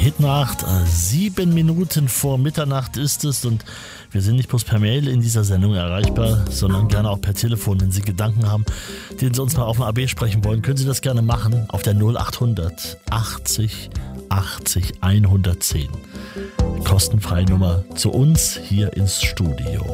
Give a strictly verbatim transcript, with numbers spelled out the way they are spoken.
Hitnacht. Sieben Minuten vor Mitternacht ist es und wir sind nicht bloß per Mail in dieser Sendung erreichbar, sondern gerne auch per Telefon. Wenn Sie Gedanken haben, den Sie uns mal auf dem A B sprechen wollen, können Sie das gerne machen auf der null achthundert achtzig achtzig hundertzehn. Kostenfreie Nummer zu uns hier ins Studio.